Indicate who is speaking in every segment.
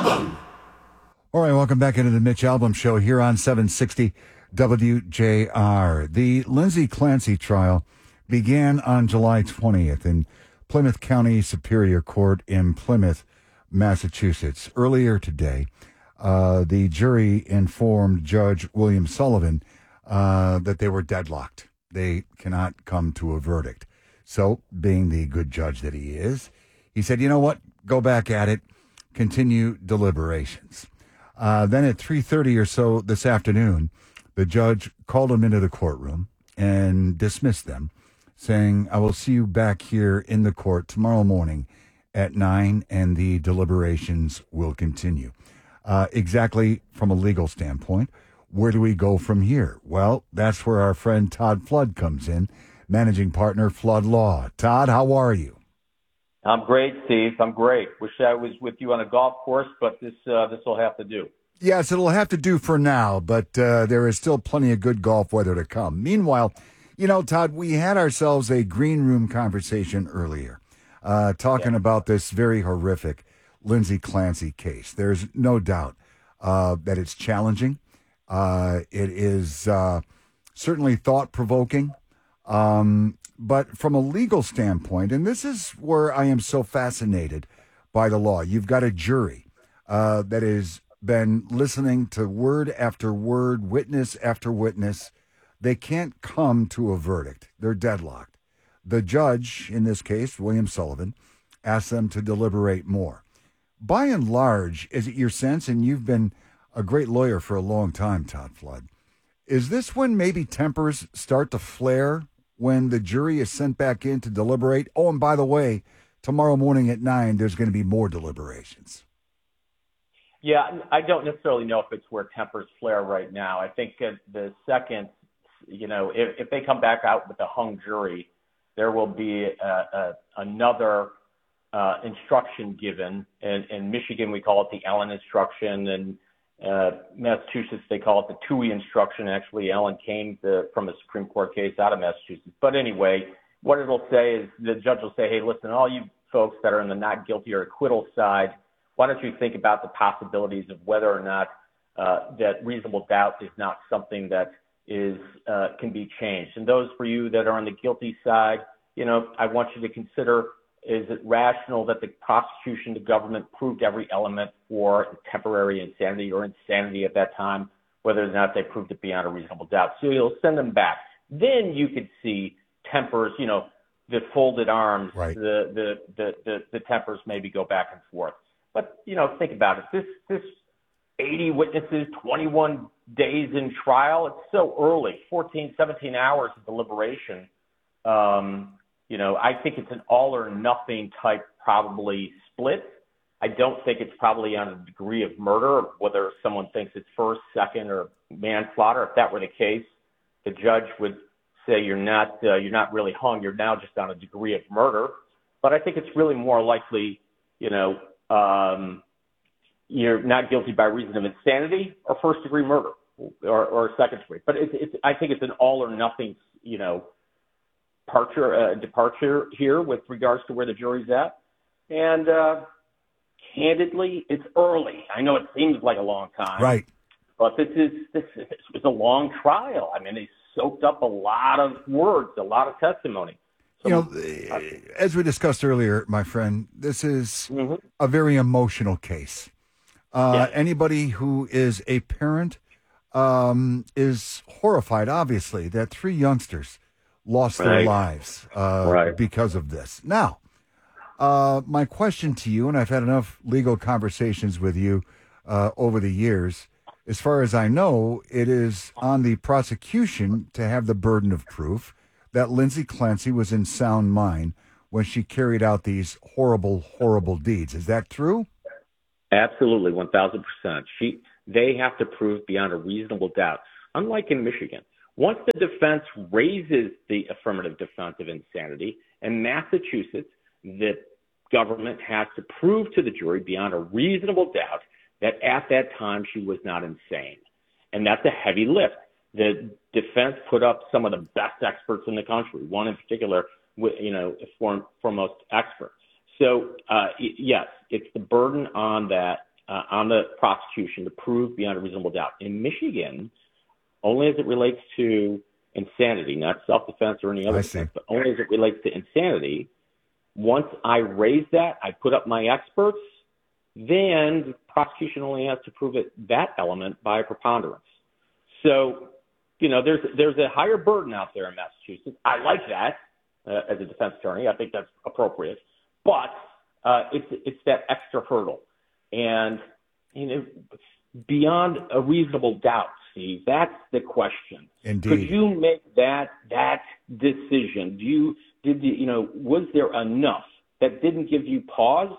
Speaker 1: All right, welcome back into the Mitch Albom Show here on 760 WJR. The Lindsay Clancy trial began on July 20th in Plymouth County Superior Court in Plymouth, Massachusetts. Earlier today, the jury informed Judge William Sullivan that they were deadlocked. They cannot come to a verdict. So, being the good judge that he is, he said, you know what, go back at it, continue deliberations. Then at 3:30 or so this afternoon, the judge called them into the courtroom and dismissed them, saying, I will see you back here in the court tomorrow morning at 9, and the deliberations will continue. Exactly from a legal standpoint, where do we go from here? Well, that's where our friend Todd Flood comes in, managing partner, Flood Law. Todd, how are you?
Speaker 2: I'm great, Steve. I'm great. Wish I was with you on a golf course, but this will have to do.
Speaker 1: Yes, it'll have to do for now, but there is still plenty of good golf weather to come. Meanwhile, you know, Todd, we had ourselves a green room conversation earlier, talking about this very horrific Lindsay Clancy case. There's no doubt that it's challenging. It is certainly thought-provoking. But from a legal standpoint, and this is where I am so fascinated by the law, you've got a jury that has been listening to word after word, witness after witness. They can't come to a verdict. They're deadlocked. The judge, in this case, William Sullivan, asked them to deliberate more. By and large, is it your sense, and you've been a great lawyer for a long time, Todd Flood, is this when maybe tempers start to flare when the jury is sent back in to deliberate? Oh, and by the way, tomorrow morning at 9, there's going to be more deliberations.
Speaker 2: Yeah, I don't necessarily know if it's where tempers flare right now. I think the second, you know, if they come back out with a hung jury, there will be another instruction given. In Michigan, we call it the Allen instruction, and Massachusetts, they call it the TUI instruction. Actually, Allen came from a Supreme Court case out of Massachusetts. But anyway, what it'll say is the judge will say, hey, listen, all you folks that are in the not guilty or acquittal side, why don't you think about the possibilities of whether or not that reasonable doubt is not something that is can be changed. And those for you that are on the guilty side, you know, I want you to consider, is it rational that the prosecution, the government proved every element for temporary insanity or insanity at that time, whether or not they proved it beyond a reasonable doubt? So you'll send them back. Then you could see tempers, you know, the folded arms,
Speaker 1: right.
Speaker 2: the tempers maybe go back and forth. But, you know, think about it. This 80 witnesses, 21 days in trial, it's so early, 14, 17 hours of deliberation. You know, I think it's an all or nothing type probably split. I don't think it's probably on a degree of murder, whether someone thinks it's first, second, or manslaughter. If that were the case, the judge would say you're not really hung. You're now just on a degree of murder. But I think it's really more likely, you know, you're not guilty by reason of insanity or first degree murder or second degree. But I think it's an all or nothing, you know, departure here with regards to where the jury's at. And candidly, it's early. I know it seems like a long time,
Speaker 1: right?
Speaker 2: But this was a long trial. I mean, they soaked up a lot of words, a lot of testimony. So,
Speaker 1: you know, as we discussed earlier, my friend, this is a very emotional case. Anybody who is a parent is horrified, obviously, that 3 youngsters lost their lives because of this. Now, my question to you, and I've had enough legal conversations with you over the years, as far as I know, it is on the prosecution to have the burden of proof that Lindsay Clancy was in sound mind when she carried out these horrible, horrible deeds. Is that true?
Speaker 2: Absolutely, 1,000%. They have to prove beyond a reasonable doubt. Unlike in Michigan, once the defense raises the affirmative defense of insanity, in Massachusetts, the government has to prove to the jury beyond a reasonable doubt that at that time she was not insane. And that's a heavy lift. The defense put up some of the best experts in the country, one in particular, you know, foremost expert. So, yes, it's the burden on that on the prosecution to prove beyond a reasonable doubt. In Michigan, only as it relates to insanity, not self-defense or any other defense, but only as it relates to insanity, once I raise that, I put up my experts, then the prosecution only has to prove that element by a preponderance. So, there's a higher burden out there in Massachusetts. I like that as a defense attorney. I think that's appropriate. But it's that extra hurdle. And, beyond a reasonable doubt, Steve, that's the question.
Speaker 1: Indeed.
Speaker 2: Could you make that decision? Was there enough that didn't give you cause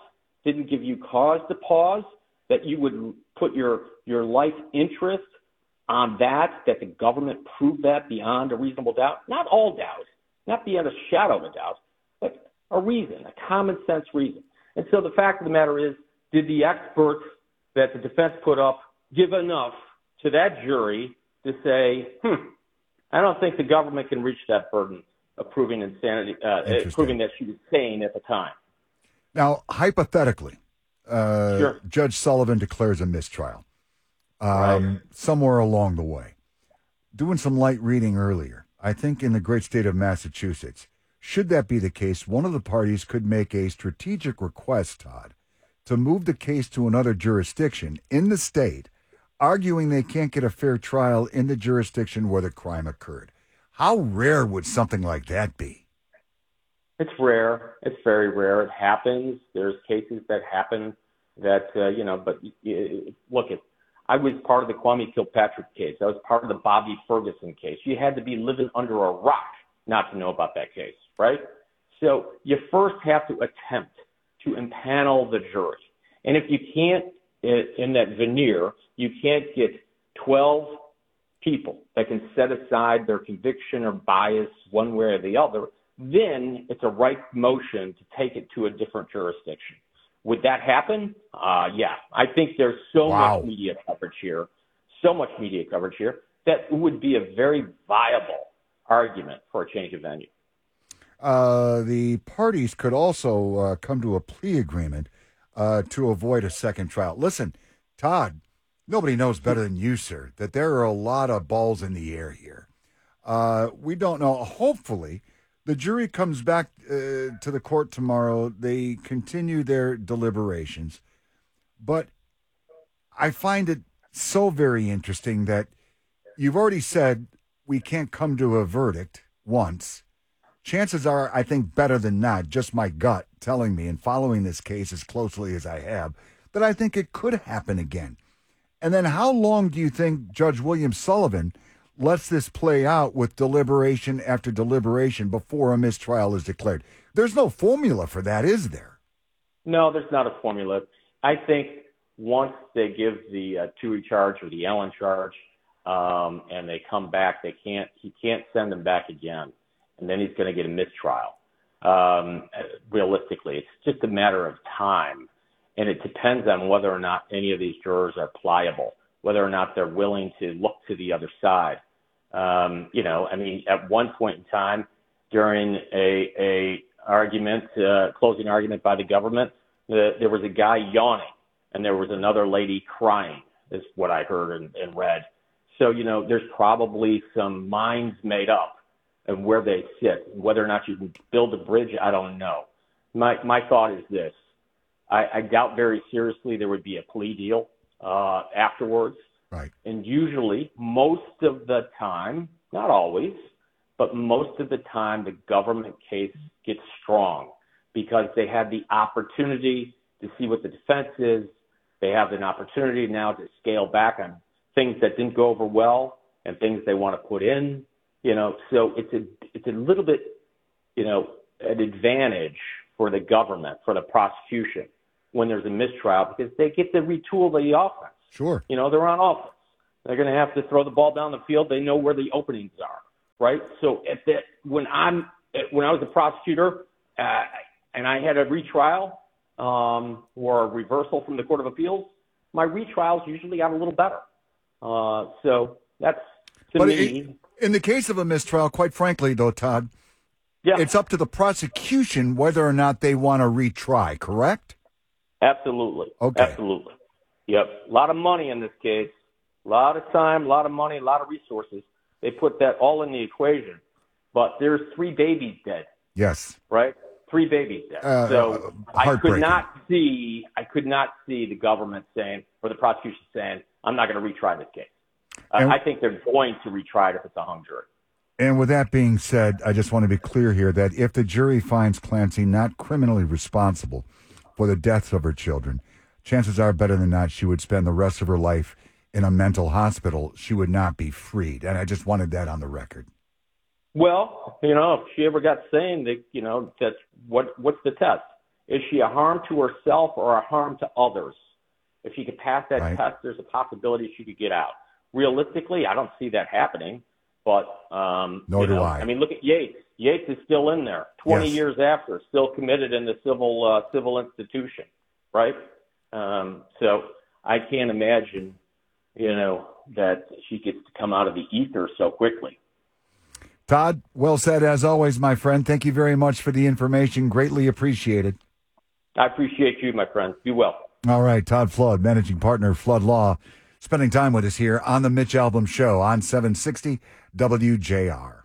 Speaker 2: to pause, that you would put your life interest on that the government proved that beyond a reasonable doubt? Not all doubt, not beyond a shadow of a doubt, but a reason, a common sense reason. And so the fact of the matter is, did the experts that the defense put up give enough to that jury to say, I don't think the government can reach that burden of proving insanity, proving that she was sane at the time?
Speaker 1: Now, hypothetically,
Speaker 2: Sure.
Speaker 1: Judge Sullivan declares a mistrial
Speaker 2: Right.
Speaker 1: somewhere along the way. Doing some light reading earlier, I think in the great state of Massachusetts, should that be the case, one of the parties could make a strategic request, Todd, to move the case to another jurisdiction in the state, arguing they can't get a fair trial in the jurisdiction where the crime occurred. How rare would something like that be?
Speaker 2: It's rare. It's very rare. It happens. There's cases that happen that, but look, I was part of the Kwame Kilpatrick case. I was part of the Bobby Ferguson case. You had to be living under a rock not to know about that case, right? So you first have to attempt to impanel the jury. And if you can't, in that veneer, you can't get 12 people that can set aside their conviction or bias one way or the other, then it's a right motion to take it to a different jurisdiction. Would that happen? Yeah. I think there's so much media coverage here, that it would be a very viable argument for a change of venue.
Speaker 1: The parties could also come to a plea agreement to avoid a second trial. Listen, Todd, nobody knows better than you, sir, that there are a lot of balls in the air here. We don't know. Hopefully, the jury comes back to the court tomorrow. They continue their deliberations. But I find it so very interesting that you've already said we can't come to a verdict once. Chances are, I think, better than not, just my gut telling me and following this case as closely as I have, that I think it could happen again. And then how long do you think Judge William Sullivan lets this play out with deliberation after deliberation before a mistrial is declared? There's no formula for that, is there?
Speaker 2: No, there's not a formula. I think once they give the Toohey charge or the Allen charge and they come back, he can't send them back again. And then he's going to get a mistrial. Realistically, it's just a matter of time. And it depends on whether or not any of these jurors are pliable, whether or not they're willing to look to the other side. At one point in time during a closing argument by the government, there was a guy yawning and there was another lady crying, is what I heard and read. So, there's probably some minds made up and where they sit. Whether or not you can build a bridge, I don't know. My thought is this. I doubt very seriously there would be a plea deal afterwards.
Speaker 1: Right.
Speaker 2: And usually, most of the time, not always, but most of the time, the government case gets strong because they have the opportunity to see what the defense is. They have an opportunity now to scale back on things that didn't go over well and things they want to put in. So it's a little bit, an advantage for the government, for the prosecution, when there's a mistrial, because they get to retool the offense.
Speaker 1: Sure.
Speaker 2: They're on offense. They're going to have to throw the ball down the field. They know where the openings are, right? So when I was a prosecutor and I had a retrial or a reversal from the Court of Appeals, my retrials usually got a little better. So that's, to me.
Speaker 1: In the case of a mistrial, quite frankly, though, Todd, it's up to the prosecution whether or not they want to retry, correct?
Speaker 2: Absolutely.
Speaker 1: Okay.
Speaker 2: Absolutely. Yep. A lot of money in this case. A lot of time, a lot of money, a lot of resources. They put that all in the equation. But there's 3 babies dead.
Speaker 1: Yes.
Speaker 2: Right? 3 babies dead. So I could not see the government saying, or the prosecution saying, I'm not going to retry this case. I think they're going to retry it if it's a hung jury.
Speaker 1: And with that being said, I just want to be clear here that if the jury finds Clancy not criminally responsible for the deaths of her children, chances are better than not she would spend the rest of her life in a mental hospital. She would not be freed. And I just wanted that on the record.
Speaker 2: Well, if she ever got sane, that's what's the test? Is she a harm to herself or a harm to others? If she could pass that test, there's a possibility she could get out. Realistically, I don't see that happening. But
Speaker 1: nor do I.
Speaker 2: I mean, look at Yates. Yates is still in there, 20 years after, still committed in the civil institution, right? So I can't imagine, that she gets to come out of the ether so quickly.
Speaker 1: Todd, well said as always, my friend. Thank you very much for the information. Greatly appreciated.
Speaker 2: I appreciate you, my friend. Be well.
Speaker 1: All right, Todd Flood, managing partner of Flood Law, spending time with us here on the Mitch Albom Show on 760 WJR.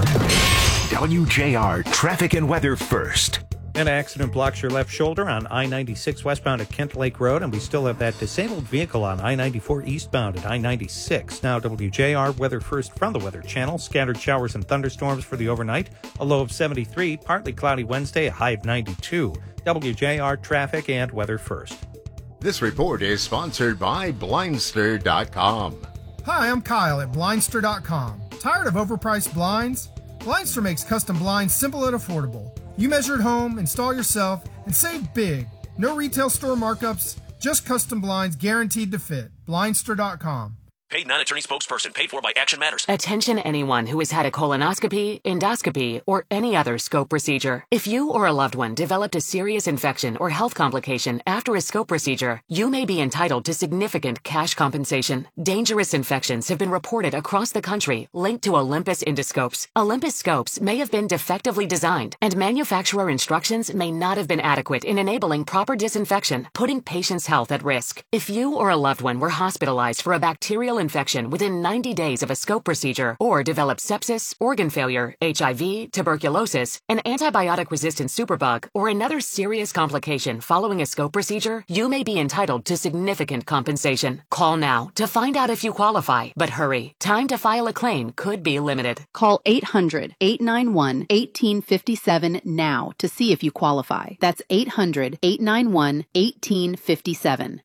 Speaker 3: WJR traffic and weather first.
Speaker 4: An accident blocks your left shoulder on I-96 westbound at Kent Lake Road, and we still have that disabled vehicle on I-94 eastbound at I-96. Now WJR weather first from the Weather Channel. Scattered showers and thunderstorms for the overnight. A low of 73, partly cloudy Wednesday, a high of 92. WJR traffic and weather first.
Speaker 5: This report is sponsored by Blindster.com.
Speaker 6: Hi, I'm Kyle at Blindster.com. Tired of overpriced blinds? Blindster makes custom blinds simple and affordable. You measure at home, install yourself, and save big. No retail store markups, just custom blinds guaranteed to fit. Blindster.com.
Speaker 3: Paid non-attorney spokesperson paid for by Action Matters.
Speaker 7: Attention anyone who has had a colonoscopy, endoscopy, or any other scope procedure. If you or a loved one developed a serious infection or health complication after a scope procedure, you may be entitled to significant cash compensation. Dangerous infections have been reported across the country linked to Olympus endoscopes. Olympus scopes may have been defectively designed, and manufacturer instructions may not have been adequate in enabling proper disinfection, putting patients' health at risk. If you or a loved one were hospitalized for a bacterial infection within 90 days of a scope procedure, or developed sepsis, organ failure, HIV, tuberculosis, an antibiotic-resistant superbug, or another serious complication following a scope procedure, you may be entitled to significant compensation. Call now to find out if you qualify, but hurry. Time to file a claim could be limited.
Speaker 8: Call 800-891-1857 now to see if you qualify. That's 800-891-1857.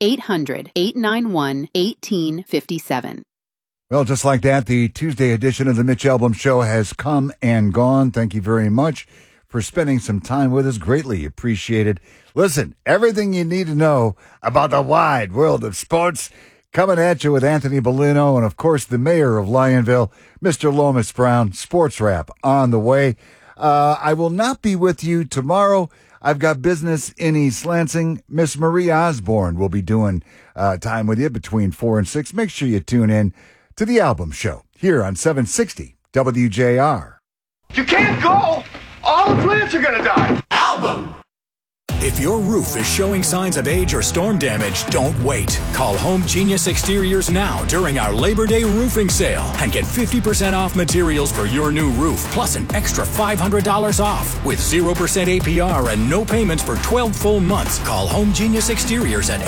Speaker 8: 800-891-1857.
Speaker 1: Well, just like that, the Tuesday edition of the Mitch Albom Show has come and gone. Thank you very much for spending some time with us. Greatly appreciated. Listen, everything you need to know about the wide world of sports coming at you with Anthony Bellino and, of course, the mayor of Lionville, Mr. Lomas Brown. Sports Wrap on the way. I will not be with you tomorrow. I've got business in East Lansing. Miss Marie Osborne will be doing time with you between 4 and 6. Make sure you tune in to the Albom Show here on 760 WJR.
Speaker 9: You can't go! All the plants are gonna die!
Speaker 3: Album! If your roof is showing signs of age or storm damage, don't wait. Call Home Genius Exteriors now during our Labor Day roofing sale and get 50% off materials for your new roof, plus an extra $500 off. With 0% APR and no payments for 12 full months, call Home Genius Exteriors at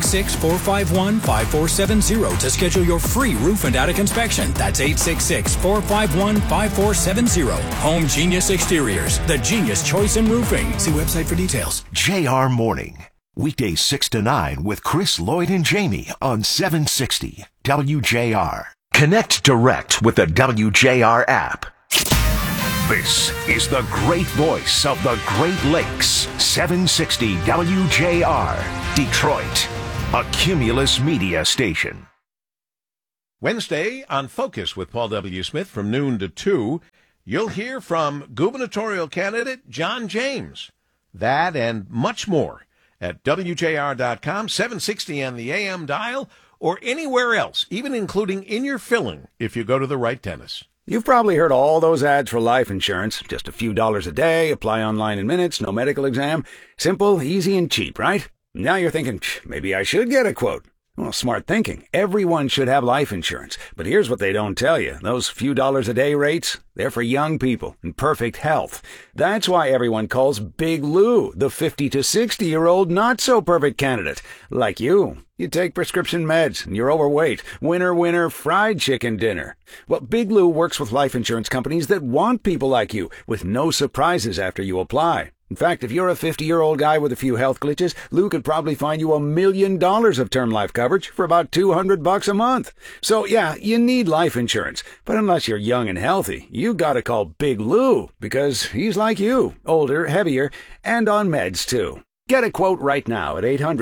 Speaker 3: 866-451-5470 to schedule your free roof and attic inspection. That's 866-451-5470. Home Genius Exteriors, the genius choice in roofing. See website for details.
Speaker 10: JR Morning. Weekdays 6 to 9 with Chris, Lloyd, and Jamie on 760 WJR. Connect direct with the WJR app. This is the great voice of the Great Lakes. 760 WJR. Detroit. A Cumulus Media station.
Speaker 5: Wednesday on Focus with Paul W. Smith from noon to 2, you'll hear from gubernatorial candidate John James. That and much more at WJR.com, 760 on the AM dial, or anywhere else, even including in your filling if you go to the right dentist.
Speaker 11: You've probably heard all those ads for life insurance. Just a few dollars a day, apply online in minutes, no medical exam. Simple, easy, and cheap, right? Now you're thinking, maybe I should get a quote. Well, smart thinking. Everyone should have life insurance. But here's what they don't tell you. Those few dollars a day rates, they're for young people in perfect health. That's why everyone calls Big Lou the 50 to 60-year-old not-so-perfect candidate. Like you. You take prescription meds and you're overweight. Winner, fried chicken dinner. Well, Big Lou works with life insurance companies that want people like you, with no surprises after you apply. In fact, if you're a 50-year-old guy with a few health glitches, Lou could probably find you $1 million of term life coverage for about $200 a month. So yeah, you need life insurance. But unless you're young and healthy, you gotta call Big Lou, because he's like you, older, heavier, and on meds too. Get a quote right now at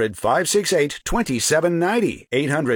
Speaker 11: 800-568-2790,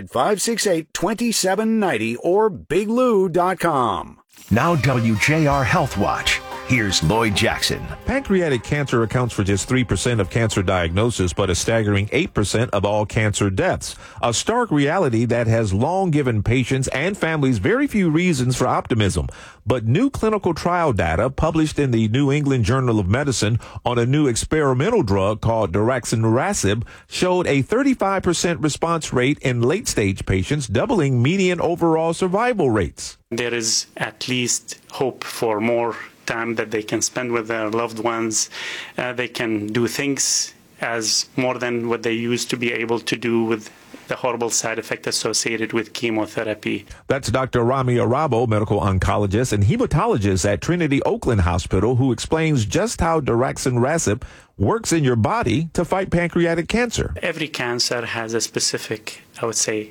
Speaker 11: 800-568-2790, or biglou.com.
Speaker 10: Now WJR Health Watch. Here's Lloyd Jackson.
Speaker 12: Pancreatic cancer accounts for just 3% of cancer diagnosis, but a staggering 8% of all cancer deaths. A stark reality that has long given patients and families very few reasons for optimism. But new clinical trial data published in the New England Journal of Medicine on a new experimental drug called daraxonrasib showed a 35% response rate in late-stage patients, doubling median overall survival rates.
Speaker 13: There is at least hope for more time that they can spend with their loved ones. They can do things as more than what they used to be able to do with the horrible side effect associated with chemotherapy.
Speaker 12: That's Dr. Rami Arabo, medical oncologist and hematologist at Trinity Oakland Hospital, who explains just how daraxonrasib works in your body to fight pancreatic cancer.
Speaker 13: Every cancer has a specific, I would say,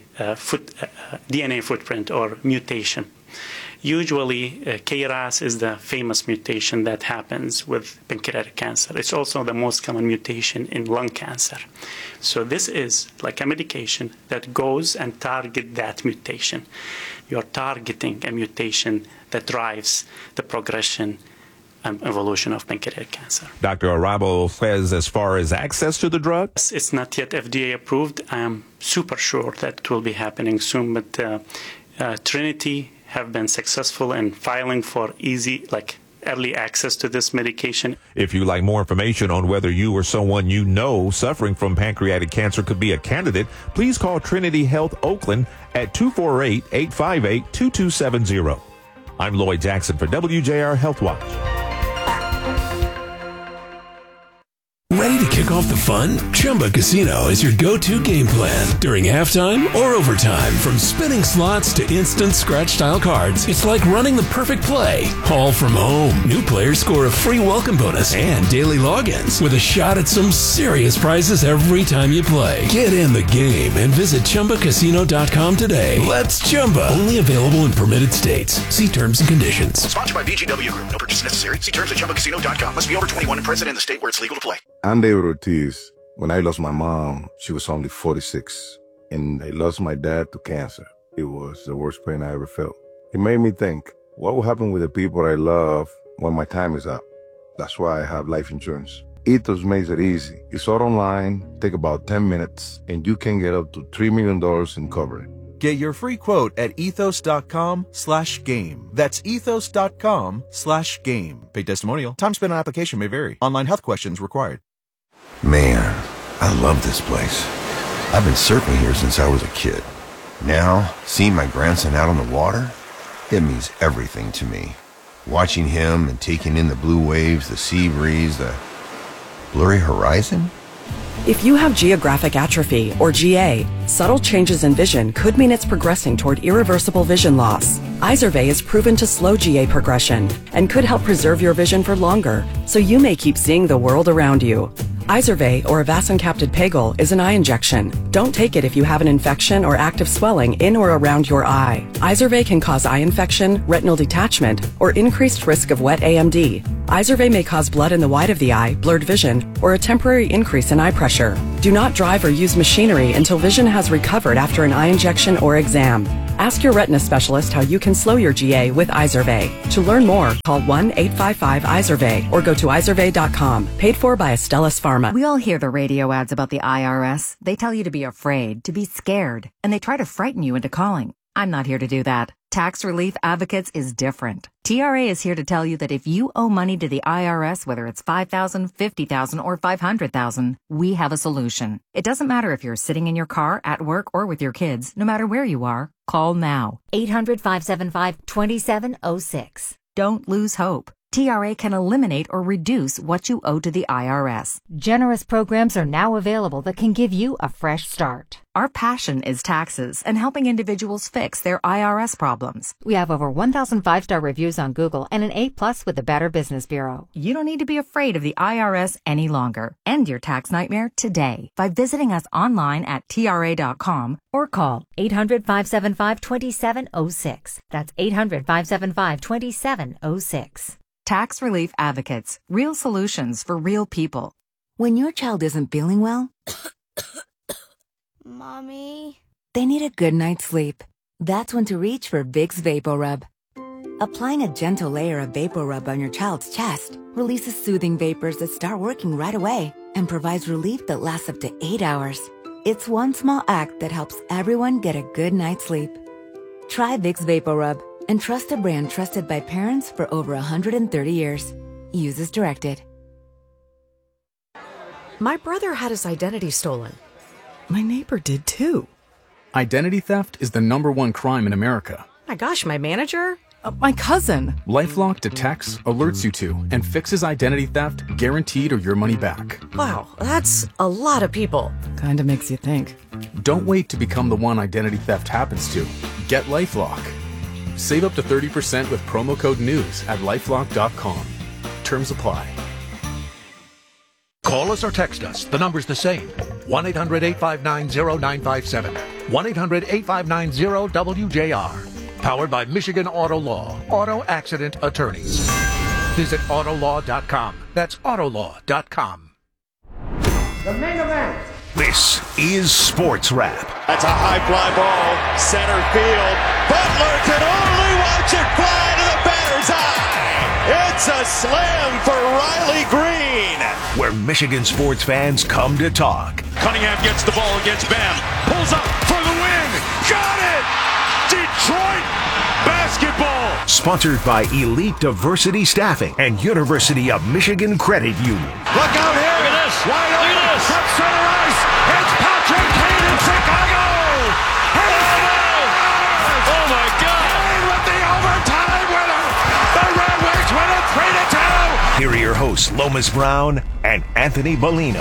Speaker 13: DNA footprint or mutation. Usually, KRAS is the famous mutation that happens with pancreatic cancer. It's also the most common mutation in lung cancer. So this is like a medication that goes and targets that mutation. You're targeting a mutation that drives the progression and evolution of pancreatic cancer.
Speaker 12: Dr. Arabo says as far as access to the drug?
Speaker 13: It's not yet FDA approved. I am super sure that it will be happening soon, but Trinity have been successful in filing for early access to this medication.
Speaker 12: If you'd like more information on whether you or someone you know suffering from pancreatic cancer could be a candidate, please call Trinity Health Oakland at 248-858-2270. I'm Lloyd Jackson for WJR Health Watch.
Speaker 14: Ready to kick off the fun? Chumba Casino is your go-to game plan during halftime or overtime. From spinning slots to instant scratch-style cards, it's like running the perfect play, all from home. New players score a free welcome bonus and daily logins with a shot at some serious prizes every time you play. Get in the game and visit ChumbaCasino.com today. Let's Chumba. Only available in permitted states. See terms and conditions.
Speaker 10: Sponsored by VGW Group. No purchase necessary. See terms at ChumbaCasino.com. Must be over 21 and present in the state where it's legal to play.
Speaker 15: I'm David Ortiz. When I lost my mom, she was only 46, and I lost my dad to cancer. It was the worst pain I ever felt. It made me think, what will happen with the people I love when my time is up? That's why I have life insurance. Ethos makes it easy. It's all online, take about 10 minutes, and you can get up to $3 million in coverage.
Speaker 16: Get your free quote at ethos.com/game. That's ethos.com/game. Paid testimonial. Time spent on application may vary. Online health questions required.
Speaker 17: Man, I love this place. I've been surfing here since I was a kid. Now, seeing my grandson out on the water, it means everything to me. Watching him and taking in the blue waves, the sea breeze, the blurry horizon.
Speaker 18: If you have geographic atrophy, or GA, subtle changes in vision could mean it's progressing toward irreversible vision loss. Izervay is proven to slow GA progression and could help preserve your vision for longer, so you may keep seeing the world around you. Izervay, or avacincaptad pegol, is an eye injection. Don't take it if you have an infection or active swelling in or around your eye. Izervay can cause eye infection, retinal detachment, or increased risk of wet AMD. Izervay may cause blood in the white of the eye, blurred vision, or a temporary increase in eye pressure. Do not drive or use machinery until vision has recovered after an eye injection or exam. Ask your retina specialist how you can slow your GA with Izervay. To learn more, call 1-855-IZERVAY or go to izervay.com. Paid for by Astellas Pharma.
Speaker 19: We all hear the radio ads about the IRS. They tell you to be afraid, to be scared, and they try to frighten you into calling. I'm not here to do that. Tax Relief Advocates is different. TRA is here to tell you that if you owe money to the IRS, whether it's $5,000, $50,000, or $500,000, we have a solution. It doesn't matter if you're sitting in your car, at work, or with your kids. No matter where you are, call now.
Speaker 20: 800-575-2706.
Speaker 19: Don't lose hope. TRA can eliminate or reduce what you owe to the IRS.
Speaker 20: Generous programs are now available that can give you a fresh start.
Speaker 19: Our passion is taxes and helping individuals fix their IRS problems.
Speaker 20: We have over 1,000 5-star reviews on Google and an A+ with the Better Business Bureau.
Speaker 19: You don't need to be afraid of the IRS any longer. End your tax nightmare today by visiting us online at TRA.com
Speaker 20: or call 800-575-2706. That's 800-575-2706.
Speaker 19: Tax Relief Advocates. Real solutions for real people.
Speaker 21: When your child isn't feeling well,
Speaker 22: Mommy?
Speaker 21: They need a good night's sleep. That's when to reach for Vicks VapoRub. Applying a gentle layer of VapoRub on your child's chest releases soothing vapors that start working right away and provides relief that lasts up to 8 hours. It's one small act that helps everyone get a good night's sleep. Try Vicks VapoRub and trust a brand trusted by parents for over 130 years. Use as directed.
Speaker 23: My brother had his identity stolen.
Speaker 24: My neighbor did too.
Speaker 25: Identity theft is the #1 crime in America.
Speaker 23: My gosh, my manager?
Speaker 24: My cousin.
Speaker 25: LifeLock detects, alerts you to, and fixes identity theft guaranteed or your money back.
Speaker 23: Wow, that's a lot of people.
Speaker 24: Kinda makes you think.
Speaker 25: Don't wait to become the one identity theft happens to. Get LifeLock. Save up to 30% with promo code NEWS at LifeLock.com. Terms apply.
Speaker 26: Call us or text us. The number's the same. 1-800-859-0957. 1-800-859-0WJR. Powered by Michigan Auto Law. Auto Accident Attorneys. Visit Autolaw.com. That's Autolaw.com.
Speaker 9: The main event.
Speaker 10: This is Sports Wrap.
Speaker 27: That's a high fly ball. Center field. Butler can only watch it fly to the batter's eye. It's a slam for Riley Green.
Speaker 10: Where Michigan sports fans come to talk.
Speaker 27: Cunningham gets the ball against Bam. Pulls up for the win. Got it! Detroit basketball.
Speaker 10: Sponsored by Elite Diversity Staffing and University of Michigan Credit Union.
Speaker 27: Look out here. Look at this. Wide open. From center ice. It's Patrick Kane in Chicago. Oh my God. Kane with the overtime winner. The Red Wings win it 3-2.
Speaker 10: Here are your hosts, Lomas Brown and Anthony Bellino.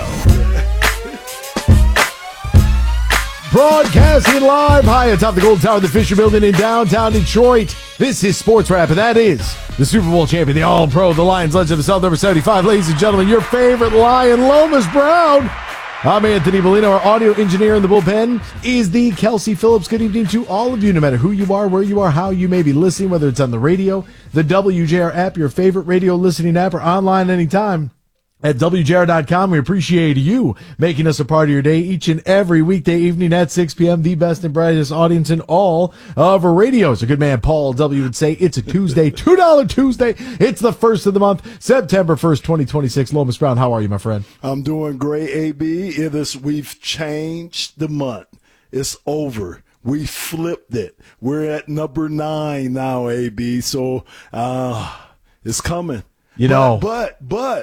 Speaker 1: Broadcasting live high atop the Gold Tower of the Fisher Building in downtown Detroit. This is Sports Wrap, and that is the Super Bowl champion, the All-Pro, the Lions legend of South number 75. Ladies and gentlemen, your favorite Lion, Lomas Brown. I'm Anthony Bellino. Our audio engineer in the bullpen is the Kelsey Phillips. Good evening to all of you, no matter who you are, where you are, how you may be listening, whether it's on the radio, the WJR app, your favorite radio listening app, or online anytime. At WJR.com, we appreciate you making us a part of your day each and every weekday evening at 6 p.m. The best and brightest audience in all of our radio. As a good man, Paul W. would say, it's a Tuesday, $2 Tuesday. It's the first of the month, September 1st, 2026. Lomas Brown, how are you, my friend?
Speaker 28: I'm doing great, AB. We've changed the month. It's over. We flipped it. We're at number 9 now, AB. So, it's coming. But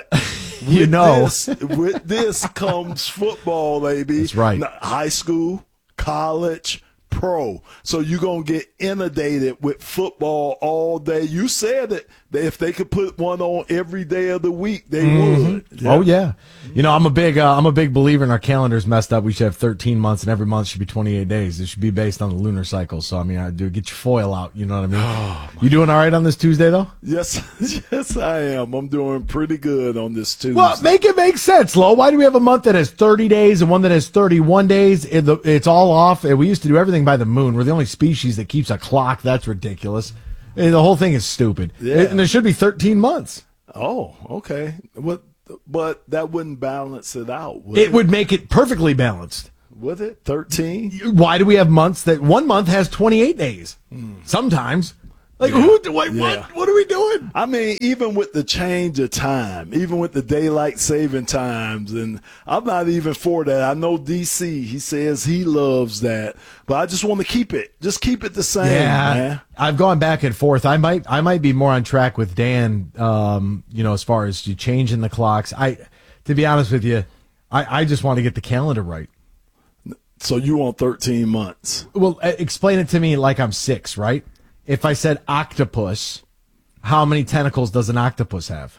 Speaker 28: with this comes football, baby.
Speaker 1: That's right.
Speaker 28: High school, college, pro. So you're going to get inundated with football all day. You said that if they could put one on every day of the week, they would.
Speaker 1: Yeah. Oh, yeah. I'm a big believer in our calendars messed up. We should have 13 months, and every month should be 28 days. It should be based on the lunar cycle. So, I do get your foil out. You know what I mean? Oh, you doing all right on this Tuesday, though?
Speaker 28: Yes, I am. I'm doing pretty good on this Tuesday.
Speaker 1: Well, make it make sense, Lo. Why do we have a month that has 30 days and one that has 31 days? It's all off. We used to do everything by the moon. We're the only species that keeps a clock. That's ridiculous. The whole thing is stupid. Yeah. And there should be 13 months.
Speaker 28: Oh, okay. But that wouldn't balance it out, would
Speaker 1: it? It would make it perfectly balanced.
Speaker 28: Would it? 13?
Speaker 1: Why do we have months that one month has 28 days? Sometimes.
Speaker 24: Like, what are we doing?
Speaker 28: I mean, even with the change of time, even with the daylight saving times, and I'm not even for that. I know DC, he says he loves that, but I just want to keep it. Just keep it the same, man.
Speaker 2: I've gone back and forth. I might be more on track with Dan, as far as you changing the clocks. To be honest with you, I just want to get the calendar right.
Speaker 28: So you want 13 months?
Speaker 2: Well, explain it to me like I'm 6, right? If I said octopus, how many tentacles does an octopus have?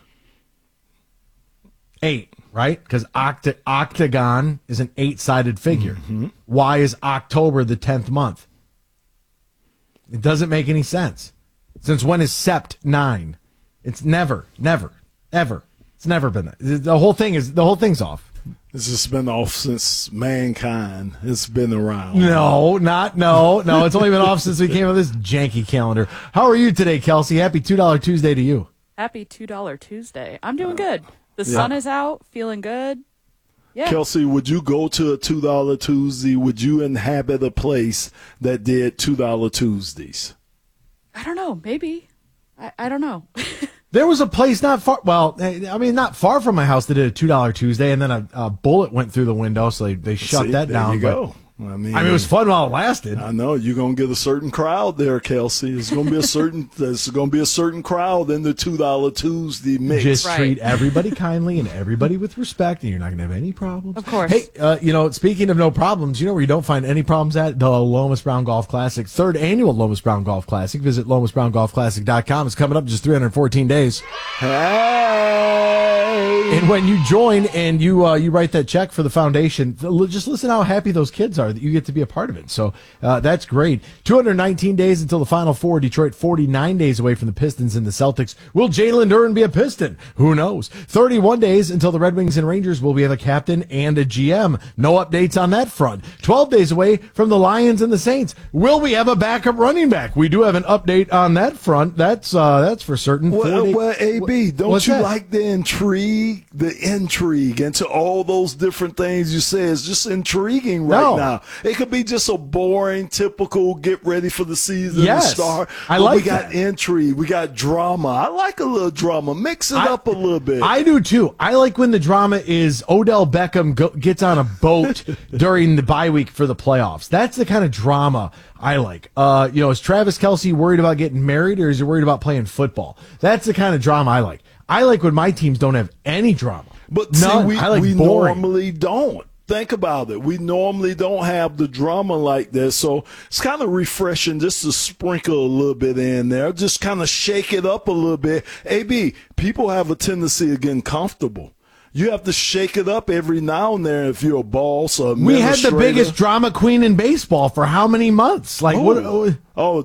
Speaker 2: 8, right? Because octagon is an 8-sided figure.
Speaker 28: Mm-hmm.
Speaker 2: Why is October the 10th month? It doesn't make any sense. Since when is Sept 9? It's never, ever. It's never been that. The whole thing's off.
Speaker 28: It's just been off since mankind. It's been around.
Speaker 2: No. It's only been off since we came up with this janky calendar. How are you today, Kelsey? Happy $2 Tuesday to you.
Speaker 3: Happy $2 Tuesday. I'm doing good. The sun is out, feeling good. Yeah.
Speaker 28: Kelsey, would you go to a $2 Tuesday? Would you inhabit a place that did $2 Tuesdays?
Speaker 3: I don't know. Maybe. I don't know.
Speaker 2: There was a place not far from my house that did a $2 Tuesday, and then a bullet went through the window, so they shut that down.
Speaker 28: There you go. I mean,
Speaker 2: it was fun while it lasted.
Speaker 28: I know you're gonna get a certain crowd there, Kelsey. There's gonna be a certain crowd in the $2 Tuesday mix.
Speaker 2: Just treat everybody kindly and everybody with respect, and you're not gonna have any problems.
Speaker 3: Of course.
Speaker 2: Hey, speaking of no problems, where you don't find any problems at? The Lomas Brown Golf Classic, 3rd annual Lomas Brown Golf Classic. Visit LomasBrownGolfClassic.com. It's coming up in just 314 days.
Speaker 28: Hey.
Speaker 2: And when you join and you write that check for the foundation, just listen how happy those kids are that you get to be a part of it. So that's great. 219 days until the Final Four. Detroit 49 days away from the Pistons and the Celtics. Will Jalen Duren be a Piston? Who knows? 31 days until the Red Wings and Rangers will have a captain and a GM. No updates on that front. 12 days away from the Lions and the Saints. Will we have a backup running back? We do have an update on that front. That's for certain.
Speaker 28: Well, AB, don't you like the intrigue into all those different things you say? It's just intriguing right now. It could be just a boring, typical get ready for the season to start. We got intrigue. We got drama. I like a little drama. Mix it up a little bit.
Speaker 2: I do too. I like when the drama is Odell Beckham gets on a boat during the bye week for the playoffs. That's the kind of drama I like. Is Travis Kelce worried about getting married, or is he worried about playing football? That's the kind of drama I like. I like when my teams don't have any drama.
Speaker 28: But we normally don't. Think about it. We normally don't have the drama like this, so it's kind of refreshing just to sprinkle a little bit in there, just kind of shake it up a little bit. AB, people have a tendency of getting comfortable. You have to shake it up every now and then if you're a boss or
Speaker 2: we had the biggest drama queen in baseball for how many months? Tarek,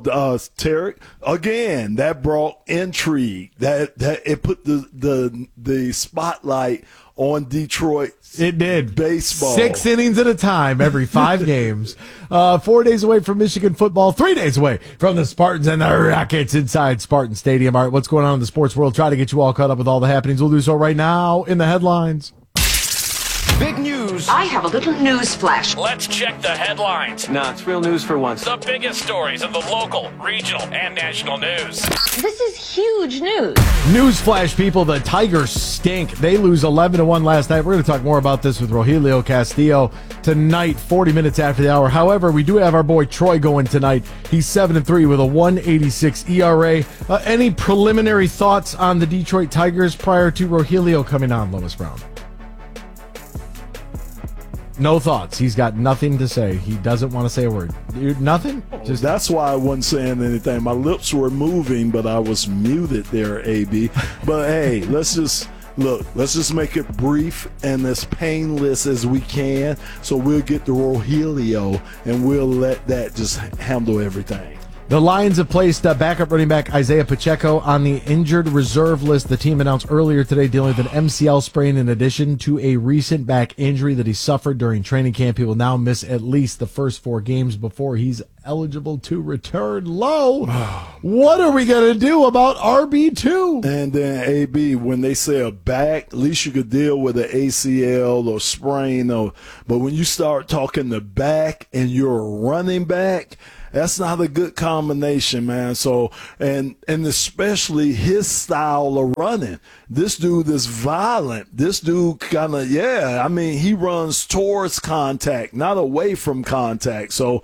Speaker 28: again, that brought intrigue. That it put the spotlight on Detroit.
Speaker 2: It did.
Speaker 28: Baseball.
Speaker 2: 6 innings at a time every 5 games. 4 days away from Michigan football, 3 days away from the Spartans and the Rockets inside Spartan Stadium. All right, what's going on in the sports world? Try to get you all caught up with all the happenings. We'll do so right now in the headlines.
Speaker 4: Big news.
Speaker 5: I have a little news flash.
Speaker 4: Let's check the headlines.
Speaker 6: No, it's real news for once.
Speaker 4: The biggest stories of the local, regional, and national news.
Speaker 5: This is huge news.
Speaker 2: Newsflash, people, the Tigers stink. They lose 11-1 last night. We're going to talk more about this with Rogelio Castillo tonight, 40 minutes after the hour. However, we do have our boy Troy going tonight. He's 7-3 with a 1.86 ERA. Any preliminary thoughts on the Detroit Tigers prior to Rogelio coming on, Lomas Brown? No thoughts. He's got nothing to say. He doesn't want to say a word. Nothing?
Speaker 28: Just that's why I wasn't saying anything. My lips were moving, but I was muted there, AB. But hey, let's just make it brief and as painless as we can. So we'll get to Rogelio and we'll let that just handle everything.
Speaker 2: The Lions have placed backup running back Isaiah Pacheco on the injured reserve list. The team announced earlier today dealing with an MCL sprain in addition to a recent back injury that he suffered during training camp. He will now miss at least the first 4 games before he's eligible to return. Low, what are we going to do about RB2?
Speaker 28: And then, AB, when they say a back, at least you could deal with an ACL or sprain. But when you start talking the back and you're a running back, that's not a good combination, man. So, and especially his style of running. This dude is violent. This dude kind of, he runs towards contact, not away from contact. So,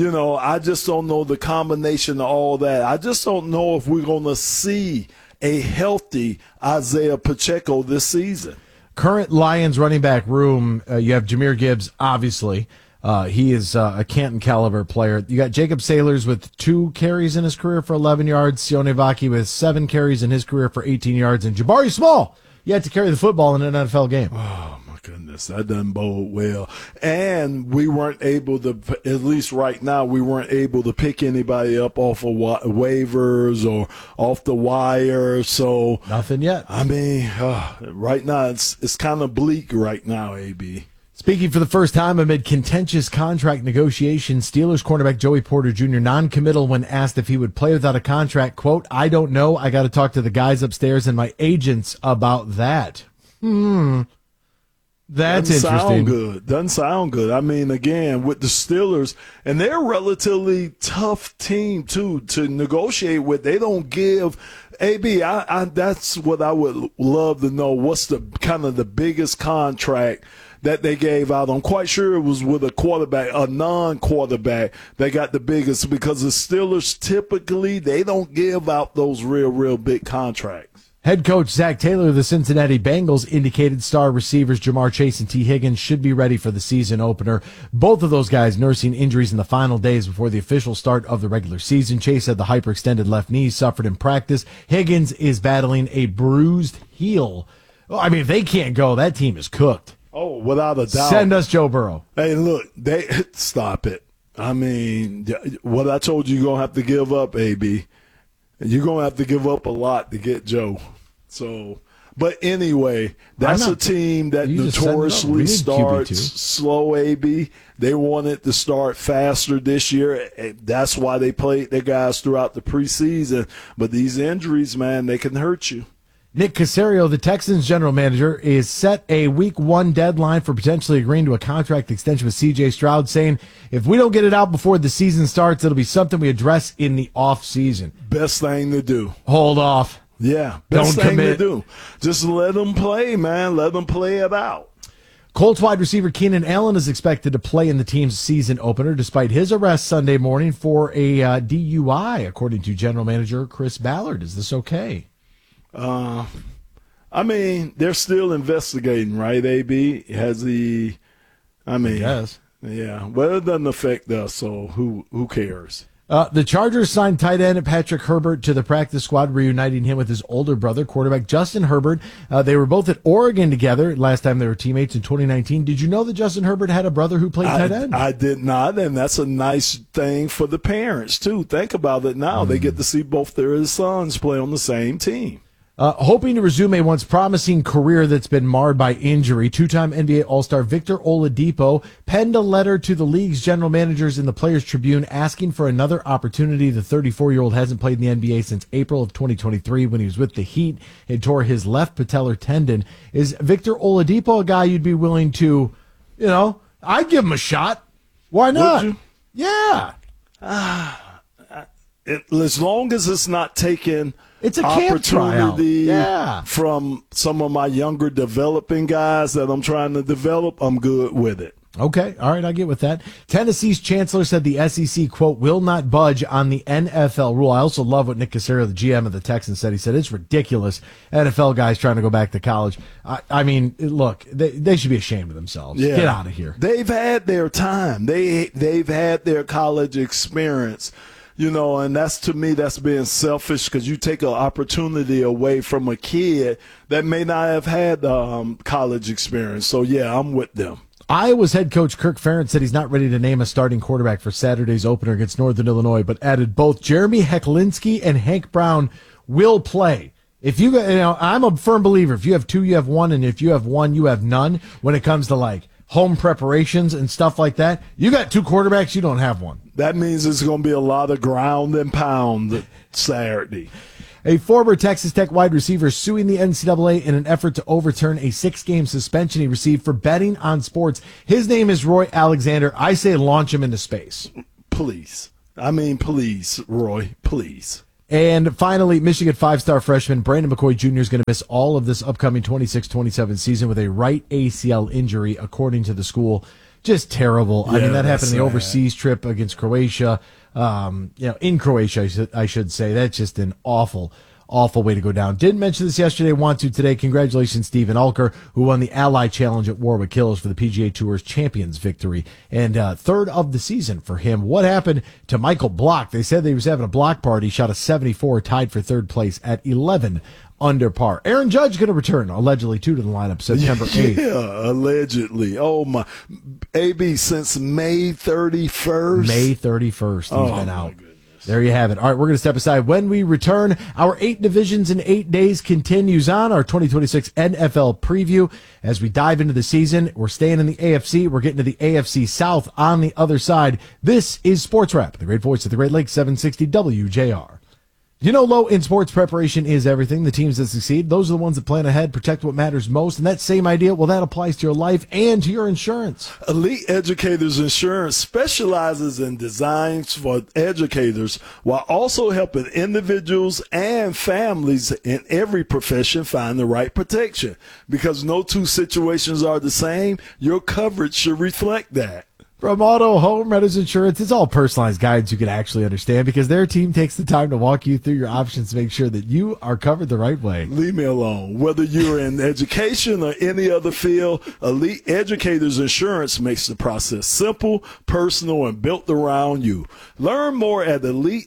Speaker 28: I just don't know the combination of all that. I just don't know if we're going to see a healthy Isaiah Pacheco this season.
Speaker 2: Current Lions running back room, you have Jahmyr Gibbs, obviously. He is a Canton caliber player. You got Jacob Saylors with 2 carries in his career for 11 yards. Sione Vaki with 7 carries in his career for 18 yards. And Jabari Small, yet to carry the football in an NFL game.
Speaker 28: Oh, my goodness. That doesn't bode well. And we weren't able to, at least right now, we weren't able to pick anybody up off of waivers or off the wire. So
Speaker 2: nothing yet.
Speaker 28: I mean, right now, it's kind of bleak right now, AB.
Speaker 2: Speaking for the first time amid contentious contract negotiations, Steelers cornerback Joey Porter Jr. non-committal when asked if he would play without a contract. Quote, "I don't know. I got to talk to the guys upstairs and my agents about that." That's interesting.
Speaker 28: Doesn't sound good. I mean, again, with the Steelers, and they're a relatively tough team, too, to negotiate with. They don't give – AB, that's what I would love to know. What's the kind of the biggest contract that they gave out? I'm quite sure it was with a quarterback, a non-quarterback, they got the biggest, because the Steelers typically, they don't give out those real big contracts.
Speaker 2: Head coach Zach Taylor of the Cincinnati Bengals indicated star receivers Jamar Chase and T. Higgins should be ready for the season opener. Both of those guys nursing injuries in the final days before the official start of the regular season. Chase had the hyperextended left knee suffered in practice. Higgins is battling a bruised heel. Well, I mean, if they can't go, that team is cooked.
Speaker 28: Oh, without a doubt.
Speaker 2: Send us Joe Burrow.
Speaker 28: Hey, look, stop it. I mean, what I told you, you're going to have to give up, AB. You're going to have to give up a lot to get Joe. So, but anyway, that's a team that notoriously starts slow, AB. They wanted to start faster this year. That's why they played their guys throughout the preseason. But these injuries, man, they can hurt you.
Speaker 2: Nick Caserio, the Texans general manager, is set a week 1 deadline for potentially agreeing to a contract extension with C.J. Stroud, saying if we don't get it out before the season starts, it'll be something we address in the offseason.
Speaker 28: Best thing to do.
Speaker 2: Hold off.
Speaker 28: Yeah, best
Speaker 2: Don't
Speaker 28: thing
Speaker 2: commit.
Speaker 28: to do. Just let them play, man. Let them play it out.
Speaker 2: Colts wide receiver Keenan Allen is expected to play in the team's season opener despite his arrest Sunday morning for a DUI, according to general manager Chris Ballard. Is this okay?
Speaker 28: I mean, they're still investigating, right, AB? Has he – I mean –
Speaker 2: Yes.
Speaker 28: Yeah. Well, it doesn't affect us, so who cares?
Speaker 2: The Chargers signed tight end Patrick Herbert to the practice squad, reuniting him with his older brother, quarterback Justin Herbert. They were both at Oregon together last time they were teammates in 2019. Did you know that Justin Herbert had a brother who played tight end?
Speaker 28: I did not, and that's a nice thing for the parents, too. Think about it now. They get to see both their sons play on the same team.
Speaker 2: Hoping to resume a once promising career that's been marred by injury, 2-time NBA All-Star Victor Oladipo penned a letter to the league's general managers in the Players Tribune asking for another opportunity. The 34-year-old hasn't played in the NBA since April of 2023 when he was with the Heat and tore his left patellar tendon. Is Victor Oladipo a guy you'd be willing to, I'd give him a shot. Why not?
Speaker 28: Would you?
Speaker 2: Yeah.
Speaker 28: As long as it's not taken –
Speaker 2: it's a camp tryout.
Speaker 28: From some of my younger developing guys that I'm trying to develop, I'm good with it.
Speaker 2: Okay. All right. I get with that. Tennessee's chancellor said the SEC, quote, will not budge on the NFL rule. I also love what Nick Caserio, the GM of the Texans, said. He said it's ridiculous. NFL guys trying to go back to college. I mean, look, they should be ashamed of themselves.
Speaker 28: Yeah.
Speaker 2: Get out of here.
Speaker 28: They've had their time. They've had their college experience. And to me, that's being selfish because you take an opportunity away from a kid that may not have had college experience. So, yeah, I'm with them.
Speaker 2: Iowa's head coach Kirk Ferentz said he's not ready to name a starting quarterback for Saturday's opener against Northern Illinois, but added both Jeremy Hecklinski and Hank Brown will play. If I'm a firm believer. If you have 2, you have 1, and if you have 1, you have none when it comes to home preparations and stuff like that. You got 2 quarterbacks, you don't have one.
Speaker 28: That means it's going to be a lot of ground and pound Saturday.
Speaker 2: A former Texas Tech wide receiver suing the NCAA in an effort to overturn a 6-game suspension he received for betting on sports. His name is Roy Alexander. I say launch him into space.
Speaker 28: Please, Roy, please.
Speaker 2: And finally, Michigan 5-star freshman Brandon McCoy Jr. is going to miss all of this upcoming 26-27 season with a right ACL injury, according to the school. Just terrible. I mean, that happened in the overseas trip against Croatia. In Croatia, I should say. That's just an awful way to go down. Didn't mention this yesterday, want to today. Congratulations, Stephen Alker, who won the Ally Challenge at Warwick Hills for the PGA Tour's Champions victory. And third of the season for him. What happened to Michael Block? They said he was having a block party, shot a 74, tied for third place at 11 under par. Aaron Judge going to return, allegedly, to the lineup September 8th.
Speaker 28: Yeah, allegedly. Oh, my. AB, since May 31st?
Speaker 2: May 31st, he's been out. There you have it. All right, we're going to step aside. When we return, our 8 divisions in 8 days continues on, our 2026 NFL preview. As we dive into the season, we're staying in the AFC. We're getting to the AFC South on the other side. This is Sports Wrap, the great voice of the Great Lakes, 760 WJR. You know, Low, in sports, preparation is everything. The teams that succeed, those are the ones that plan ahead, protect what matters most. And that same idea, well, that applies to your life and to your insurance.
Speaker 28: Elite Educators Insurance specializes in designs for educators while also helping individuals and families in every profession find the right protection. Because no 2 situations are the same, your coverage should reflect that.
Speaker 2: From auto, home, renters insurance, it's all personalized guidance you can actually understand because their team takes the time to walk you through your options to make sure that you are covered the right way.
Speaker 28: Leave me alone. Whether you're in education or any other field, Elite Educators Insurance makes the process simple, personal, and built around you. Learn more at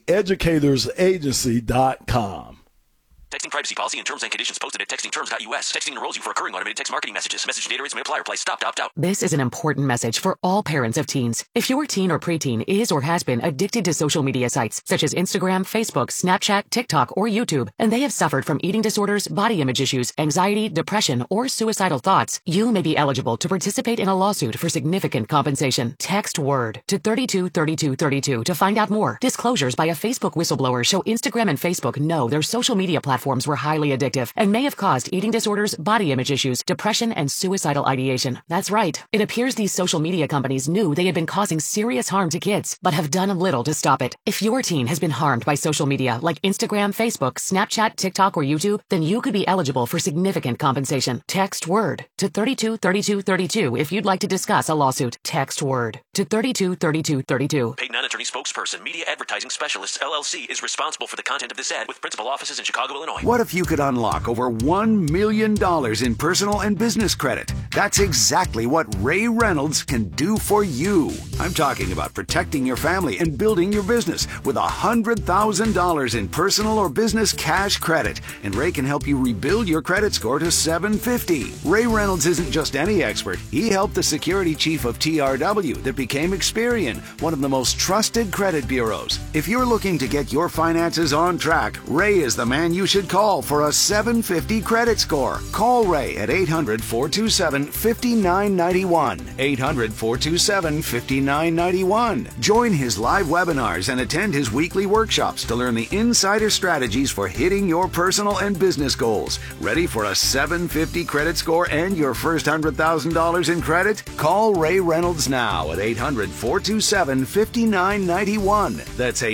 Speaker 28: EliteEducatorsAgency.com.
Speaker 6: Texting privacy policy and terms and conditions posted at textingterms.us. Texting enrolls you for recurring automated text marketing messages. Message data rates may apply. Reply stop to opt out.
Speaker 18: This is an important message for all parents of teens. If your teen or preteen is or has been addicted to social media sites such as Instagram, Facebook, Snapchat, TikTok, or YouTube, and they have suffered from eating disorders, body image issues, anxiety, depression, or suicidal thoughts, you may be eligible to participate in a lawsuit for significant compensation. Text WORD to 323232 to find out more. Disclosures by a Facebook whistleblower show Instagram and Facebook know their social media platforms were highly addictive and may have caused eating disorders, body image issues, depression, and suicidal ideation. That's right. It appears these social media companies knew they had been causing serious harm to kids, but have done little to stop it. If your teen has been harmed by social media like Instagram, Facebook, Snapchat, TikTok, or YouTube, then you could be eligible for significant compensation. Text WORD to 323232 if you'd like to discuss a lawsuit. Text WORD to 323232.
Speaker 6: Paid non-attorney spokesperson, Media Advertising Specialists, LLC, is responsible for the content of this ad with principal offices in Chicago, Illinois.
Speaker 7: What if you could unlock over $1 million in personal and business credit? That's exactly what Ray Reynolds can do for you. I'm talking about protecting your family and building your business with $100,000 in personal or business cash credit. And Ray can help you rebuild your credit score to 750. Ray Reynolds isn't just any expert. He helped the security chief of TRW that became Experian, one of the most trusted credit bureaus. If you're looking to get your finances on track, Ray is the man you should call for a 750 credit score. Call Ray at 800-427-5991. 800-427-5991. Join his live webinars and attend his weekly workshops to learn the insider strategies for hitting your personal and business goals. Ready for a 750 credit score and your first $100,000 in credit? Call Ray Reynolds now at 800-427-5991. That's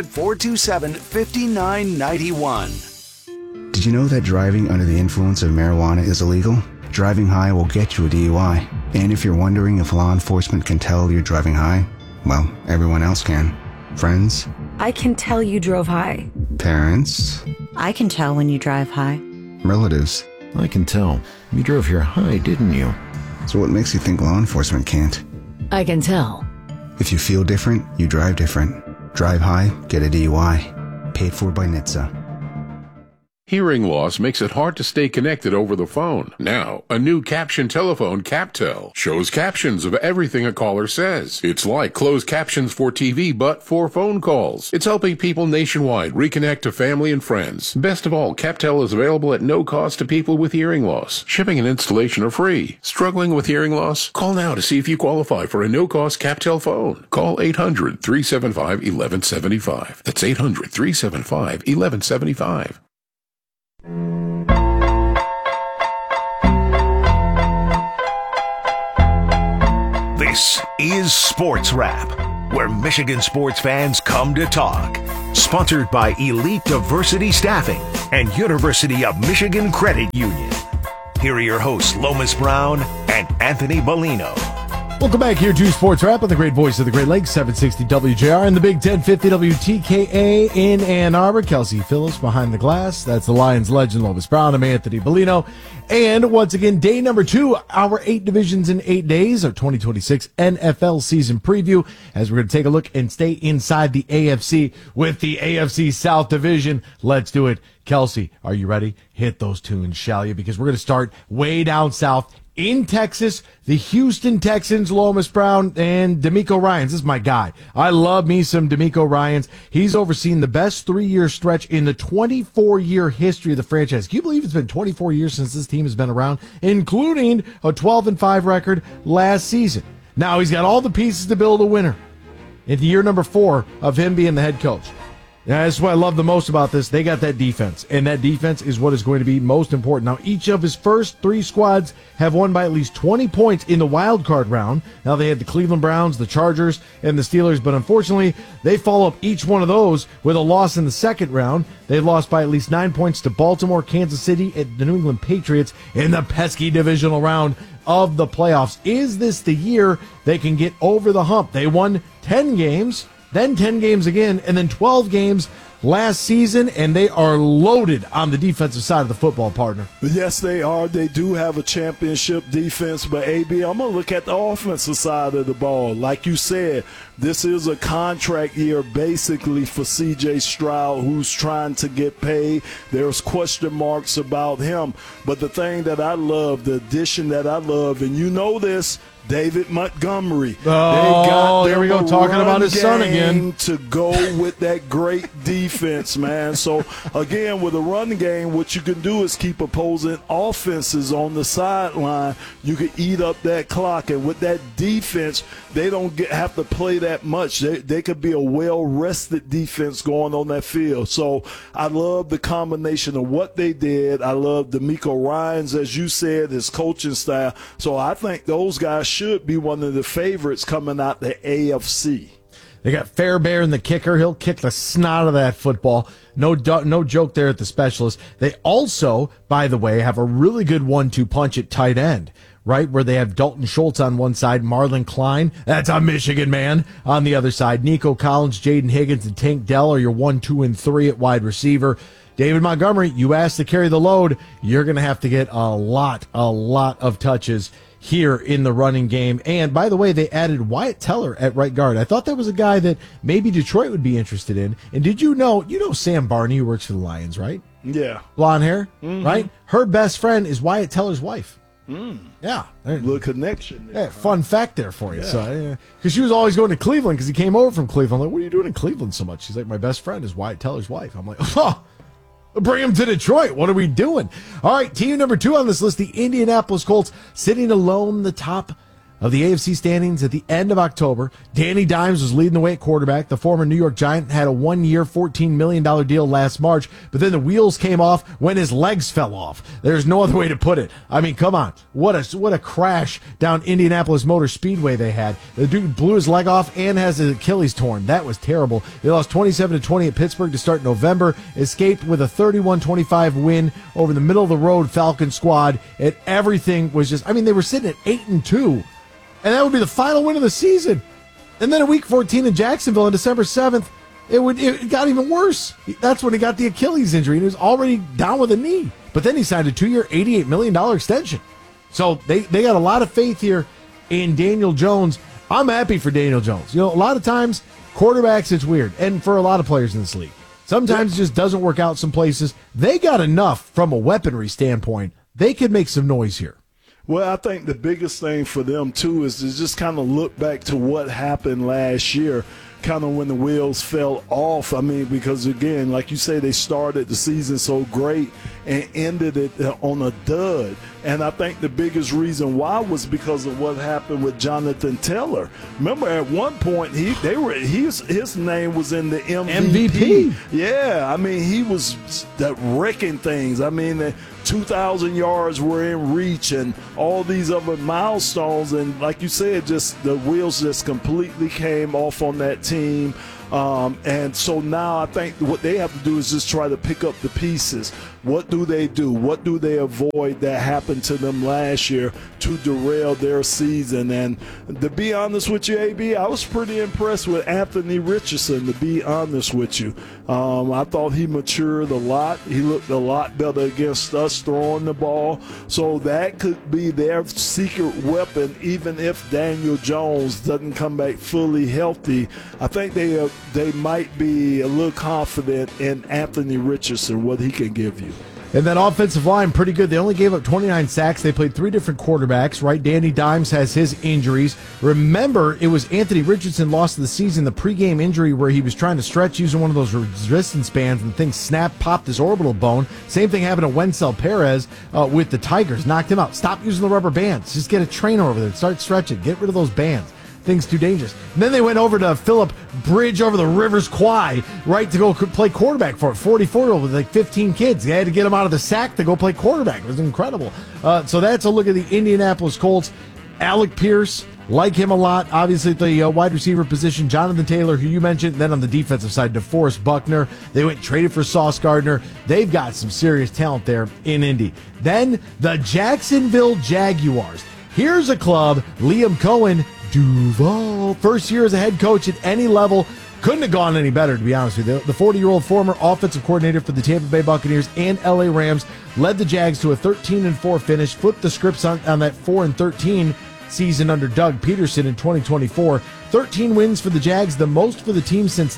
Speaker 7: 800-427-5991.
Speaker 8: Did you know that driving under the influence of marijuana is illegal? Driving high will get you a DUI. And if you're wondering if law enforcement can tell you're driving high, well, everyone else can. Friends?
Speaker 11: I can tell you drove high.
Speaker 8: Parents?
Speaker 11: I can tell when you drive high.
Speaker 8: Relatives?
Speaker 17: I can tell. You drove here high, didn't you?
Speaker 8: So what makes you think law enforcement can't?
Speaker 11: I can tell.
Speaker 8: If you feel different, you drive different. Drive high, get a DUI. Paid for by NHTSA.
Speaker 12: Hearing loss makes it hard to stay connected over the phone. Now, a new caption telephone, CapTel, shows captions of everything a caller says. It's like closed captions for TV, but for phone calls. It's helping people nationwide reconnect to family and friends. Best of all, CapTel is available at no cost to people with hearing loss. Shipping and installation are free. Struggling with hearing loss? Call now to see if you qualify for a no-cost CapTel phone. Call 800-375-1175. That's 800-375-1175.
Speaker 10: This is Sports Wrap, where Michigan sports fans come to talk. Sponsored by Elite Diversity Staffing and University of Michigan Credit Union. Here are your hosts, Lomas Brown and Anthony Bellino.
Speaker 2: Welcome back here to Sports Wrap on the great voice of the Great Lakes, 760 WJR and the Big 1050 WTKA in Ann Arbor. Kelsey Phillips behind the glass. That's the Lions legend, Lomas Brown. I'm Anthony Bellino. And once again, day number 2, our 8 divisions in 8 days, our 2026 NFL season preview, as we're going to take a look and stay inside the AFC with the AFC South Division. Let's do it. Kelsey, are you ready? Hit those tunes, shall you? Because we're going to start way down south in Texas, the Houston Texans, Lomas Brown, and DeMeco Ryans. This is my guy. I love me some DeMeco Ryans. He's overseen the best 3-year stretch in the 24-year history of the franchise. Can you believe it's been 24 years since this team has been around, including a 12-5 record last season? Now he's got all the pieces to build a winner in year number 4 of him being the head coach. That's what I love the most about this. They got that defense, and that defense is what is going to be most important. Now, each of his first 3 squads have won by at least 20 points in the wild card round. Now, they had the Cleveland Browns, the Chargers, and the Steelers, but unfortunately, they follow up each one of those with a loss in the second round. They lost by at least 9 points to Baltimore, Kansas City, and the New England Patriots in the pesky divisional round of the playoffs. Is this the year they can get over the hump? They won 10 games. Then 10 games again, and then 12 games last season, and they are loaded on the defensive side of the football, partner.
Speaker 28: Yes, they are. They do have a championship defense, but, AB, I'm going to look at the offensive side of the ball. Like you said, this is a contract year basically for C.J. Stroud, who's trying to get paid. There's question marks about him. But the thing that I love, the addition that I love, and you know this, David Montgomery.
Speaker 2: Oh, there we go, talking about his son again.
Speaker 28: To go with that great defense, man. So, again, with a run game, what you can do is keep opposing offenses on the sideline. You can eat up that clock. And with that defense, they don't have to play that much. They could be a well-rested defense going on that field. So, I love the combination of what they did. I love DeMeco Ryans, as you said, his coaching style. So, I think those guys should be one of the favorites coming out the AFC.
Speaker 2: They got Fairbairn, the kicker. He'll kick the snot of that football. No joke there at the specialist. They also, by the way, have a really good 1-2 punch at tight end, right? Where they have Dalton Schultz on one side, Marlon Klein, that's a Michigan man, on the other side. Nico Collins, Jaden Higgins, and Tank Dell are your 1, 2, and 3 at wide receiver. David Montgomery, you asked to carry the load. You're going to have to get a lot of touches here in the running game. And by the way, they added Wyatt Teller at right guard. I thought that was a guy that maybe Detroit would be interested in. And did you know Sam Barney, who works for the Lions, right?
Speaker 28: Yeah.
Speaker 2: Blonde hair, right? Her best friend is Wyatt Teller's wife. Yeah.
Speaker 28: Little connection there.
Speaker 2: Yeah, fun fact there for you. Yeah. So, because she was always going to Cleveland because he came over from Cleveland. I'm like, what are you doing in Cleveland so much? She's like, my best friend is Wyatt Teller's wife. I'm like, oh, bring him to Detroit. What are we doing? All right, team number 2 on this list, the Indianapolis Colts, sitting alone the top of the AFC standings at the end of October. Danny Dimes was leading the way at quarterback. The former New York Giant had a 1-year, $14 million deal last March, but then the wheels came off when his legs fell off. There's no other way to put it. I mean, come on. What a crash down Indianapolis Motor Speedway they had. The dude blew his leg off and has his Achilles torn. That was terrible. They lost 27-20 at Pittsburgh to start November, escaped with a 31-25 win over the middle-of-the-road Falcon squad, and everything was just, I mean, they were sitting at 8-2. And that would be the final win of the season. And then in Week 14 in Jacksonville on December 7th, it got even worse. That's when he got the Achilles injury, and he was already down with a knee. But then he signed a 2-year, $88 million extension. So they got a lot of faith here in Daniel Jones. I'm happy for Daniel Jones. A lot of times, quarterbacks, it's weird. And for a lot of players in this league. Sometimes it just doesn't work out some places. They got enough from a weaponry standpoint. They could make some noise here.
Speaker 28: Well, I think the biggest thing for them, too, is to just kind of look back to what happened last year, kind of when the wheels fell off. I mean, because, again, like you say, they started the season so great and ended it on a dud. And I think the biggest reason why was because of what happened with Jonathan Taylor. Remember, at one point, his name was in the MVP. Yeah, I mean, he was wrecking things. I mean, the 2,000 yards were in reach and all these other milestones. And like you said, just the wheels just completely came off on that team. And so now I think what they have to do is just try to pick up the pieces. What do they do? What do they avoid that happened to them last year to derail their season? And to be honest with you, AB, I was pretty impressed with Anthony Richardson, to be honest with you. I thought he matured a lot. He looked a lot better against us throwing the ball. So that could be their secret weapon, even if Daniel Jones doesn't come back fully healthy. I think they might be a little confident in Anthony Richardson, what he can give you.
Speaker 2: And that offensive line, pretty good. They only gave up 29 sacks. They played 3 different quarterbacks, right? Danny Dimes has his injuries. Remember, it was Anthony Richardson lost of the season, the pregame injury where he was trying to stretch using one of those resistance bands, and the thing snapped, popped his orbital bone. Same thing happened to Wenzel Perez with the Tigers. Knocked him out. Stop using the rubber bands. Just get a trainer over there. Start stretching. Get rid of those bands. Things too dangerous. And then they went over to Philip Bridge over the Rivers Quay, right, to go play quarterback for it. 44-year-old with like 15 kids. They had to get him out of the sack to go play quarterback. It was incredible. So that's a look at the Indianapolis Colts. Alec Pierce, like him a lot. Obviously, at the wide receiver position, Jonathan Taylor, who you mentioned. Then on the defensive side, DeForest Buckner. They went and traded for Sauce Gardner. They've got some serious talent there in Indy. Then the Jacksonville Jaguars. Here's a club, Liam Cohen, Duval, first year as a head coach at any level. Couldn't have gone any better, to be honest with you. The 40-year-old former offensive coordinator for the Tampa Bay Buccaneers and LA Rams led the Jags to a 13-4 finish, flipped the scripts on that 4-13 season under Doug Peterson in 2024. 13 wins for the Jags, the most for the team since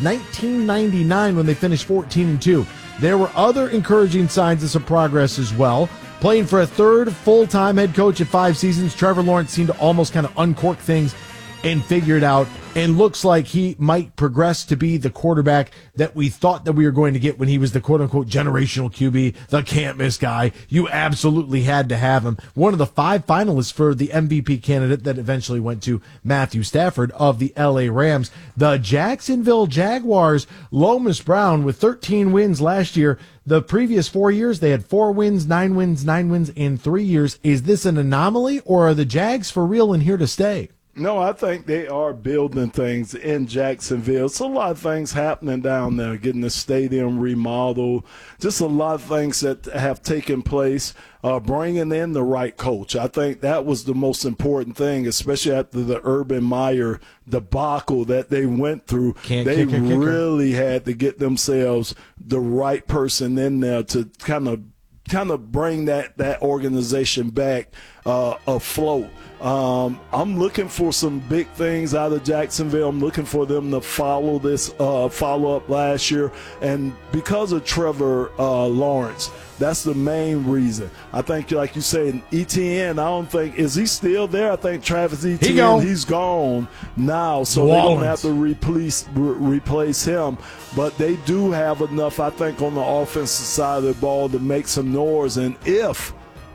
Speaker 2: 1999 when they finished 14-2. There were other encouraging signs of some progress as well. Playing for a third full-time head coach at 5 seasons, Trevor Lawrence seemed to almost kind of uncork things and figure it out, and looks like he might progress to be the quarterback that we thought that we were going to get when he was the quote-unquote generational QB, the can't-miss guy. You absolutely had to have him. One of the 5 finalists for the MVP candidate that eventually went to Matthew Stafford of the LA Rams. The Jacksonville Jaguars, Lomas Brown, with 13 wins last year. The previous 4 years, they had 4 wins, 9 wins, 9 wins in 3 years. Is this an anomaly, or are the Jags for real and here to stay?
Speaker 28: No, I think they are building things in Jacksonville. It's a lot of things happening down there, getting the stadium remodeled, just a lot of things that have taken place, bringing in the right coach. I think that was the most important thing, especially after the Urban Meyer debacle that they went through. They really had to get themselves the right person in there to kind of bring that organization back afloat. I'm looking for some big things out of Jacksonville. I'm looking for them to follow this follow-up last year. And because of Trevor Lawrence, that's the main reason. I think, like you said, Etienne, I don't think, is he still there? I think Travis Etienne, he's gone now. So they're going to have to replace him. But they do have enough, I think, on the offensive side of the ball to make some noise. And if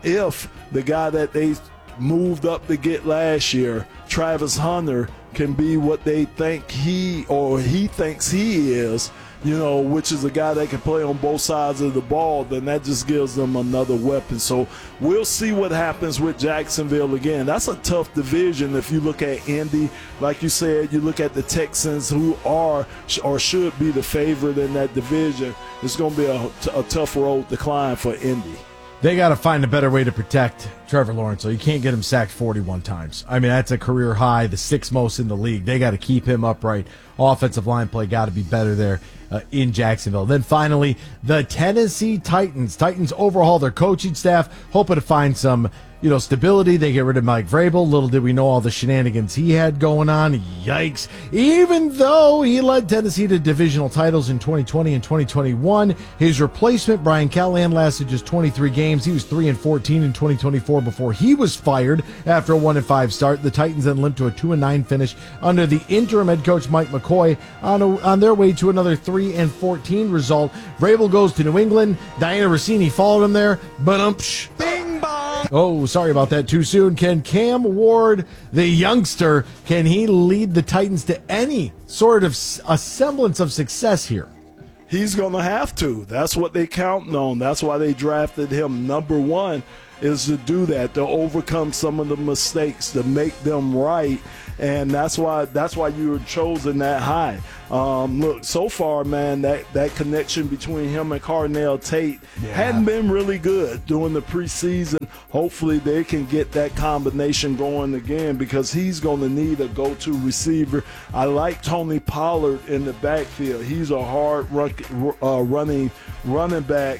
Speaker 28: the guy that they moved up to get last year, Travis Hunter, can be what they think he thinks he is, which is a guy that can play on both sides of the ball, then that just gives them another weapon. So we'll see what happens with Jacksonville again. That's a tough division if you look at Indy. Like you said, you look at the Texans, who are or should be the favorite in that division. It's going to be a tough road to climb for Indy.
Speaker 2: They got to find a better way to protect Trevor Lawrence, so you can't get him sacked 41 times. I mean, that's a career high, the 6th most in the league. They got to keep him upright. Offensive line play got to be better there in Jacksonville. Then finally, the Tennessee Titans. Titans overhaul their coaching staff, hoping to find some stability. They get rid of Mike Vrabel. Little did we know all the shenanigans he had going on. Yikes. Even though he led Tennessee to divisional titles in 2020 and 2021, his replacement, Brian Callahan, lasted just 23 games. He was 3-14 in 2024 before he was fired after a 1-5 start. The Titans then limped to a 2-9 finish under the interim head coach Mike McCoy on their way to another 3-14 result. Vrabel goes to New England. Diana Rossini followed him there. Ba-dum-psh. Bing bong. Oh, sorry about that. Too soon. Can Cam Ward, the youngster, can he lead the Titans to any sort of a semblance of success here?
Speaker 28: He's going to have to. That's what they counting on. That's why they drafted him. Number one is to do that, to overcome some of the mistakes, to make them right. And that's why you were chosen that high. Look, so far, man, that connection between him and Carnell Tate hadn't been really good during the preseason. Hopefully they can get that combination going again, because he's going to need a go-to receiver. I like Tony Pollard in the backfield. He's a hard running back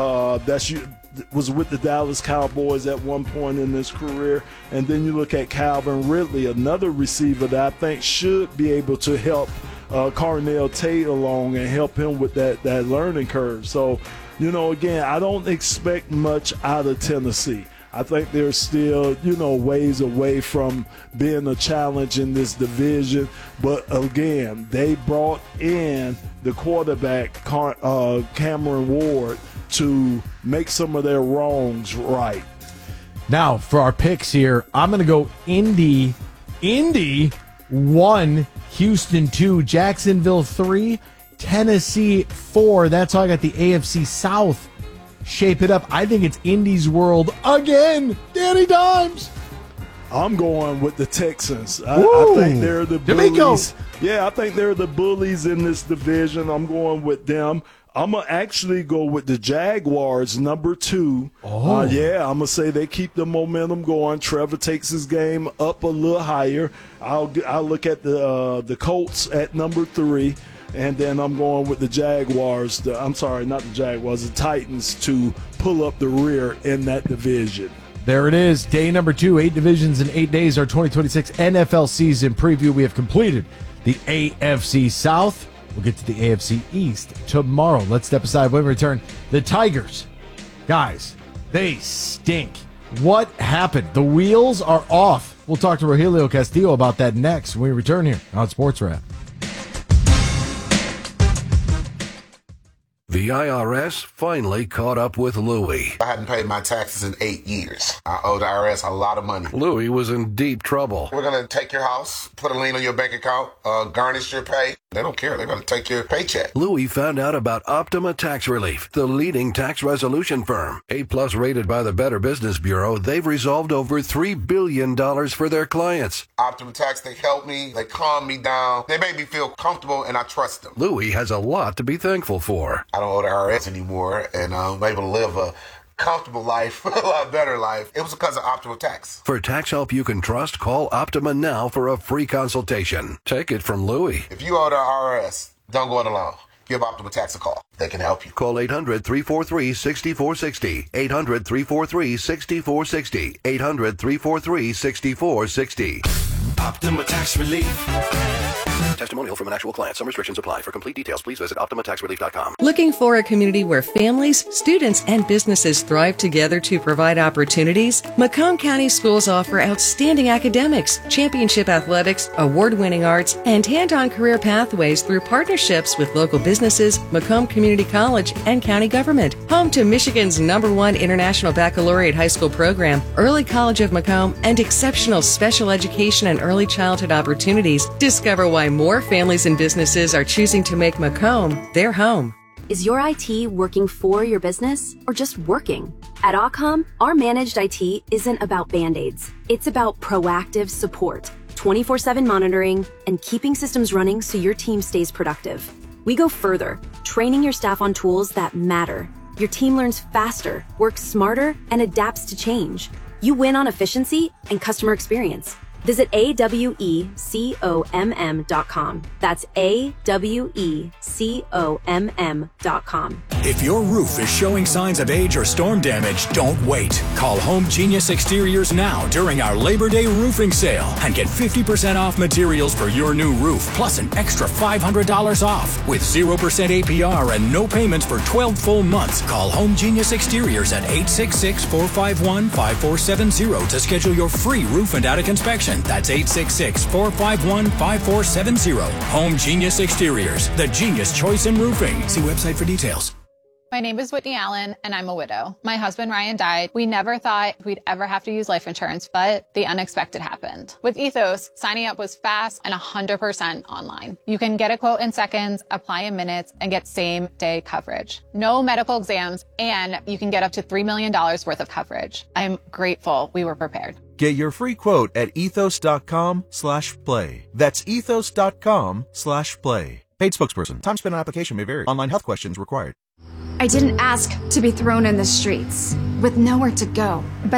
Speaker 28: was with the Dallas Cowboys at one point in his career. And then you look at Calvin Ridley, another receiver that I think should be able to help Carnell Tate along and help him with that learning curve. So, again, I don't expect much out of Tennessee. I think they're still, ways away from being a challenge in this division. But, again, they brought in the quarterback, Cameron Ward, to make some of their wrongs right.
Speaker 2: Now, for our picks here, I'm going to go Indy 1, Houston 2, Jacksonville 3, Tennessee 4. That's how I got the AFC South shape it up. I think it's Indy's world again. Danny Dimes.
Speaker 28: I'm going with the Texans. I think they're the bullies. Yeah, I think they're the bullies in this division. I'm going with them. I'm going to actually go with the Jaguars, number 2. I'm going to say they keep the momentum going. Trevor takes his game up a little higher. I'll look at the Colts at number 3. And then I'm going with the Jaguars. The Titans to pull up the rear in that division.
Speaker 2: There it is. Day number 2, 8 divisions in 8 days. Our 2026 NFL season preview. We have completed the AFC South. We'll get to the AFC East tomorrow. Let's step aside when we return. The Tigers. Guys, they stink. What happened? The wheels are off. We'll talk to Rogelio Castillo about that next when we return here on Sports Wrap.
Speaker 10: The IRS finally caught up with Louie.
Speaker 13: I hadn't paid my taxes in 8 years. I owe the IRS a lot of money.
Speaker 10: Louie was in deep trouble.
Speaker 13: We're going to take your house, put a lien on your bank account, garnish your pay. They don't care. They're going to take your paycheck.
Speaker 10: Louie found out about Optima Tax Relief, the leading tax resolution firm. A+ rated by the Better Business Bureau, they've resolved over $3 billion for their clients.
Speaker 13: Optima Tax, they help me. They calm me down. They make me feel comfortable, and I trust them.
Speaker 10: Louie has a lot to be thankful for.
Speaker 13: I don't owe the IRS anymore, and I'm able to live a comfortable life, a lot better life. It was because of Optima Tax.
Speaker 10: For tax help you can trust, call Optima now for a free consultation. Take it from Louie.
Speaker 13: If you owe the IRS, don't go it alone. Give Optima Tax a call. They can help you.
Speaker 10: Call 800-343-6460. 800-343-6460. 800-343-6460. Optima Tax Relief. Testimonial from an actual client. Some restrictions apply. For complete details, please visit OptimaTaxRelief.com.
Speaker 18: Looking for a community where families, students, and businesses thrive together to provide opportunities? Macomb County Schools offer outstanding academics, championship athletics, award-winning arts, and hand-on career pathways through partnerships with local businesses, Macomb Community College, and county government. Home to Michigan's #1 International Baccalaureate High School program, Early College of Macomb, and exceptional special education and early childhood opportunities. Discover why more families and businesses are choosing to make Macomb their home.
Speaker 14: Is your IT working for your business or just working? At Occom, our managed IT isn't about Band-Aids. It's about proactive support, 24/7 monitoring, and keeping systems running so your team stays productive. We go further, training your staff on tools that matter. Your team learns faster, works smarter, and adapts to change. You win on efficiency and customer experience. Visit AWECOMM.com. That's AWECOMM.com.
Speaker 15: If your roof is showing signs of age or storm damage, don't wait. Call Home Genius Exteriors now during our Labor Day roofing sale and get 50% off materials for your new roof, plus an extra $500 off. With 0% APR and no payments for 12 full months, call Home Genius Exteriors at 866-451-5470 to schedule your free roof and attic inspection. That's 866-451-5470. Home Genius Exteriors, the genius choice in roofing. See website for details.
Speaker 16: My name is Whitney Allen, and I'm a widow. My husband, Ryan, died. We never thought we'd ever have to use life insurance, but the unexpected happened. With Ethos, signing up was fast and 100% online. You can get a quote in seconds, apply in minutes, and get same-day coverage. No medical exams, and you can get up to $3 million worth of coverage. I'm grateful we were prepared.
Speaker 19: Get your free quote at ethos.com/play. That's ethos.com/play. Paid spokesperson. Time spent on application may vary. Online health questions required.
Speaker 20: I didn't ask to be thrown in the streets with nowhere to go, but